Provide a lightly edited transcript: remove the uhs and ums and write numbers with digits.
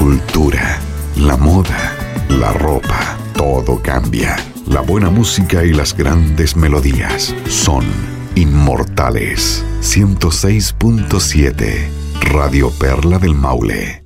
cultura, la moda, la ropa, todo cambia. La buena música y las grandes melodías son inmortales. 106.7 Radio Perla del Maule.